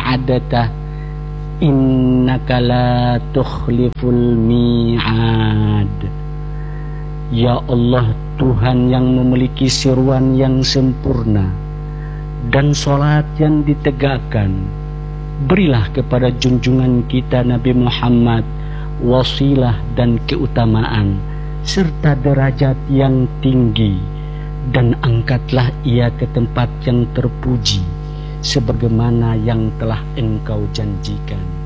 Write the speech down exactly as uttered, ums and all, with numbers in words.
wa'adatah innaka la tukhliful mi'ad. Ya Allah, Tuhan yang memiliki seruan yang sempurna dan sholat yang ditegakkan, berilah kepada junjungan kita Nabi Muhammad wasilah dan keutamaan serta derajat yang tinggi, dan angkatlah ia ke tempat yang terpuji sebagaimana yang telah engkau janjikan.